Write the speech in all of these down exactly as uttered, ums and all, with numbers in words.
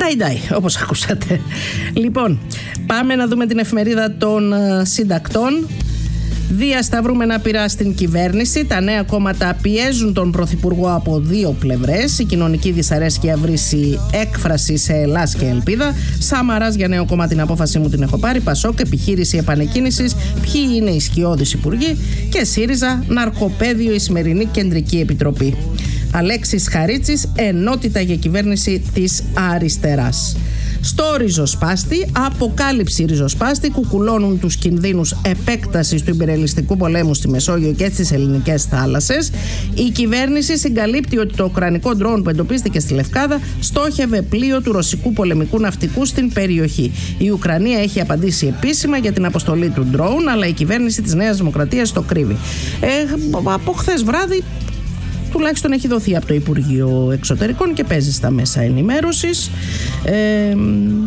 Ντάι-ντάι, όπως ακούσατε. Λοιπόν, πάμε να δούμε την εφημερίδα των συντακτών. Διασταυρούμενα πειρά στην κυβέρνηση. Τα νέα κόμματα πιέζουν τον Πρωθυπουργό από δύο πλευρές. Η κοινωνική δυσαρέσκεια βρίσκει έκφραση σε Ελλάς και ελπίδα. Σαμαράς για νέο κόμμα, την απόφαση μου την έχω πάρει. Πασόκ, επιχείρηση επανεκκίνησης. Ποιοι είναι οι σκιώδεις υπουργοί. Και ΣΥΡΙΖΑ, ναρκοπαίδιο η σημερινή κεντρική επιτροπή. Αλέξης Χαρίτσης, ενότητα για κυβέρνηση της αριστεράς. Στο ριζοσπάστη, αποκάλυψη ριζοσπάστη, κουκουλώνουν τους κινδύνους επέκτασης του ιμπεριαλιστικού πολέμου στη Μεσόγειο και στις ελληνικές θάλασσες. Η κυβέρνηση συγκαλύπτει ότι το ουκρανικό ντρόουν που εντοπίστηκε στη Λευκάδα στόχευε πλοίο του ρωσικού πολεμικού ναυτικού στην περιοχή. Η Ουκρανία έχει απαντήσει επίσημα για την αποστολή του ντρόουν, αλλά η κυβέρνηση της Νέας Δημοκρατίας το κρύβει. Ε, από χθες βράδυ τουλάχιστον έχει δοθεί από το Υπουργείο Εξωτερικών και παίζει στα μέσα ενημέρωσης ε,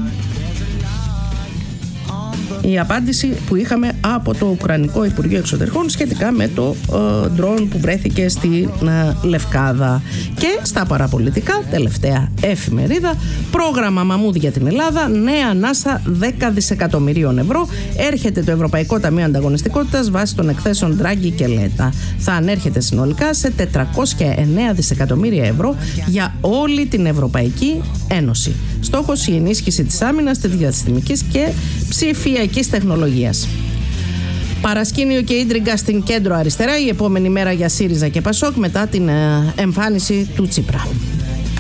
η απάντηση που είχαμε από το Ουκρανικό Υπουργείο Εξωτερικών σχετικά με το ε, ντρόουν που βρέθηκε στη ε, Λευκάδα. Και στα παραπολιτικά, τελευταία εφημερίδα, πρόγραμμα Μαμούδ για την Ελλάδα, νέα ανάσα δέκα δισεκατομμυρίων ευρώ. Έρχεται το Ευρωπαϊκό Ταμείο Ανταγωνιστικότητας βάσει των εκθέσεων Ντράγκη και Λέτα. Θα ανέρχεται συνολικά σε τετρακόσια εννέα δισεκατομμύρια ευρώ για όλη την Ευρωπαϊκή Ένωση. Στόχος η ενίσχυση της άμυνας, της διαστημικής και ψηφιακής τεχνολογίας. Παρασκήνιο και ίντριγκα στην κέντρο αριστερά, η επόμενη μέρα για ΣΥΡΙΖΑ και ΠΑΣΟΚ μετά την εμφάνιση του Τσίπρα.